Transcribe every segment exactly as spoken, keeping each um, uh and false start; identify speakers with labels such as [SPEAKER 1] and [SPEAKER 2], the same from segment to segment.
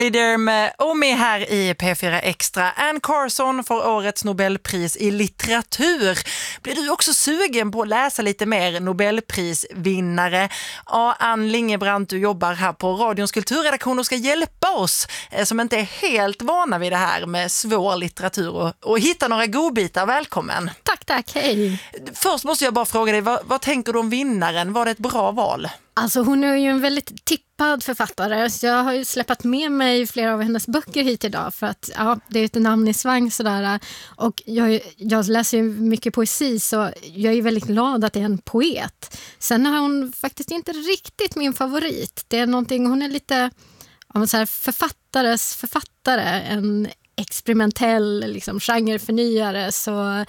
[SPEAKER 1] Vidare med Omi här i P fyra Extra. Anne Carson får årets Nobelpris i litteratur. Blir du också sugen på att läsa lite mer Nobelprisvinnare? Ja, Ann Lingebrant, du jobbar här på Radions kulturredaktion och ska hjälpa oss eh, som inte är helt vana vid det här med svår litteratur och, och hitta några godbitar. Välkommen.
[SPEAKER 2] Tack, tack. Hej.
[SPEAKER 1] Först måste jag bara fråga dig, vad, vad tänker du om vinnaren? Var det ett bra val?
[SPEAKER 2] Alltså hon är ju en väldigt tippad författare, så jag har ju släppt med mig flera av hennes böcker hit idag för att ja, det är ett namn i svang sådär. Och jag, jag läser ju mycket poesi, så jag är väldigt glad att det är en poet. Sen har hon faktiskt inte riktigt min favorit. Det är någonting, hon är lite om så här, författares författare, en experimentell liksom, genreförnyare, så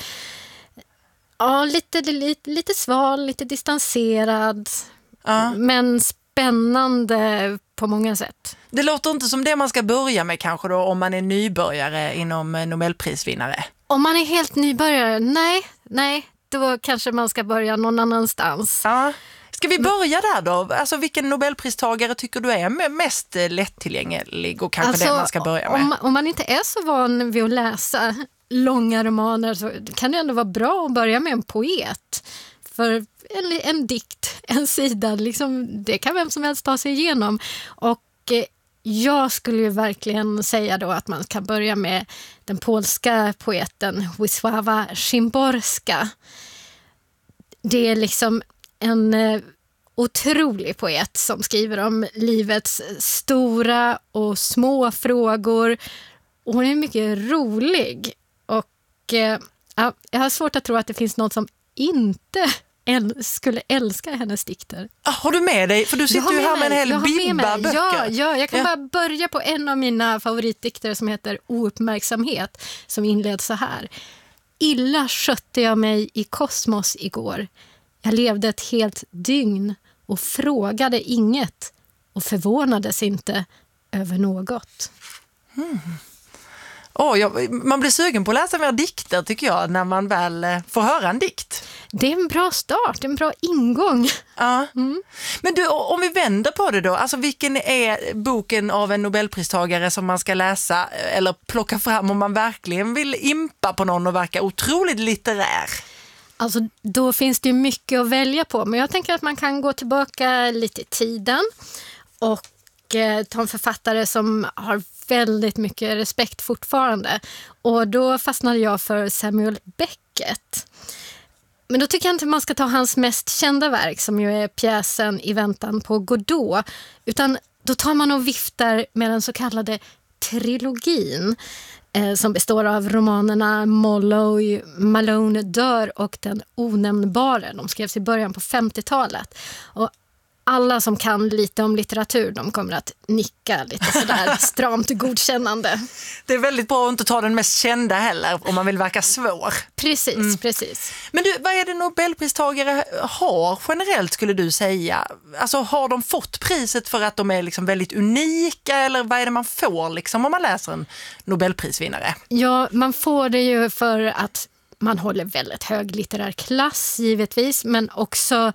[SPEAKER 2] ja, lite, lite, lite sval, lite distanserad. Uh. Men spännande på många sätt.
[SPEAKER 1] Det låter inte som det man ska börja med kanske då om man är nybörjare inom Nobelprisvinnare.
[SPEAKER 2] Om man är helt nybörjare, nej, nej, då kanske man ska börja någon annanstans.
[SPEAKER 1] Uh. Ska vi börja där då? Alltså vilken Nobelpristagare tycker du är mest lättillgänglig och kanske alltså, det man ska börja med?
[SPEAKER 2] Om, om man inte är så van vid att läsa långa romaner så kan det ändå vara bra att börja med en poet. För en, en dikt, en sida, liksom, det kan vem som helst ta sig igenom. Och eh, jag skulle ju verkligen säga då att man kan börja med den polska poeten Wisława Szymborska. Det är liksom en eh, otrolig poet som skriver om livets stora och små frågor. Och hon är mycket rolig. Och eh, ja, jag har svårt att tro att det finns något som inte äl- skulle älska hennes dikter.
[SPEAKER 1] Ah, har du med dig? För du sitter ju här med en hel bibba böcker.
[SPEAKER 2] Ja, ja, jag kan ja. bara börja på en av mina favoritdikter som heter Ouppmärksamhet, som inleds så här. Illa skötte jag mig i kosmos igår. Jag levde ett helt dygn och frågade inget och förvånades inte över något.
[SPEAKER 1] Hmm. Oh, jag, man blir sugen på att läsa mer dikter tycker jag när man väl eh, får höra en dikt.
[SPEAKER 2] Det är en bra start, en bra ingång.
[SPEAKER 1] Ja. Mm. Men du, om vi vänder på det då, alltså vilken är boken av en Nobelpristagare som man ska läsa eller plocka fram om man verkligen vill impa på någon och verka otroligt litterär?
[SPEAKER 2] Alltså då finns det ju mycket att välja på, men jag tänker att man kan gå tillbaka lite i tiden och eh, ta en författare som har väldigt mycket respekt fortfarande. Och då fastnade jag för Samuel Beckett. Men då tycker jag inte man ska ta hans mest kända verk som ju är pjäsen I väntan på Godot, utan då tar man och viftar med den så kallade trilogin eh, som består av romanerna Molloy, Malone dör och Den onämnbare. De skrevs i början på femtiotalet. Och alla som kan lite om litteratur, de kommer att nicka lite sådär stramt godkännande.
[SPEAKER 1] Det är väldigt bra att inte ta den mest kända heller om man vill verka svår.
[SPEAKER 2] Precis, mm. precis.
[SPEAKER 1] Men du, vad är det Nobelpristagare har generellt skulle du säga? Alltså har de fått priset för att de är liksom väldigt unika eller vad är det man får liksom om man läser en Nobelprisvinnare?
[SPEAKER 2] Ja, man får det ju för att man håller väldigt hög litterär klass givetvis, men också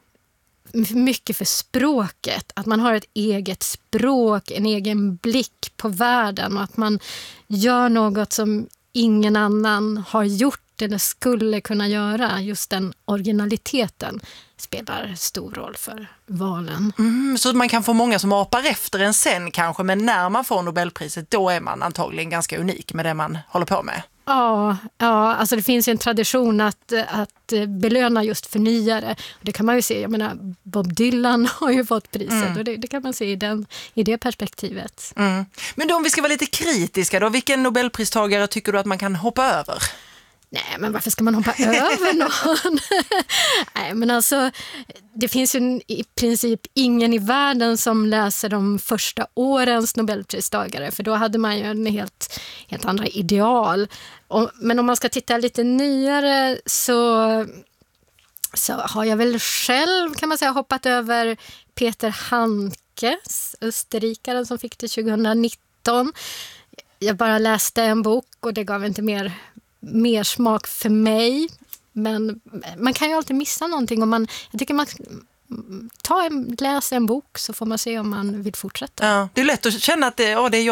[SPEAKER 2] mycket för språket, att man har ett eget språk, en egen blick på världen och att man gör något som ingen annan har gjort eller skulle kunna göra. Just den originaliteten spelar stor roll för valen.
[SPEAKER 1] Mm, så man kan få många som apar efter en sen kanske, men när man får Nobelpriset då är man antagligen ganska unik med det man håller på med.
[SPEAKER 2] Ja, ja, alltså det finns ju en tradition att, att belöna just förnyare. Det kan man ju se, jag menar Bob Dylan har ju fått priset mm. och det, det kan man se i, den, i det perspektivet.
[SPEAKER 1] Mm. Men då om vi ska vara lite kritiska då, vilken Nobelpristagare tycker du att man kan hoppa över?
[SPEAKER 2] Nej, men varför ska man hoppa över någon? Nej, men alltså det finns ju i princip ingen i världen som läser de första årens Nobelpristagare, för då hade man ju en helt, helt andra ideal. Och, men om man ska titta lite nyare så, så har jag väl själv kan man säga hoppat över Peter Handke, österrikaren som fick det tjugonitton. Jag bara läste en bok och det gav inte mer mer smak för mig, men man kan ju alltid missa någonting och man, jag tycker man, ta en, läs en bok så får man se om man vill fortsätta.
[SPEAKER 1] Ja, det är lätt att känna att det, ja, det är